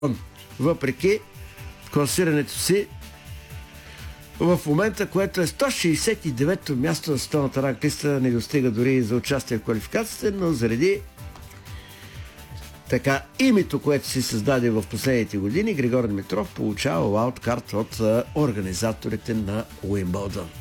въпреки класирането си в момента, което е 169-то място на световната ранглиста, не достига дори за участие в квалификацията, но заради така името, което си създаде в последните години, Григор Димитров получава уайлдкарт от организаторите на Уимбълдън.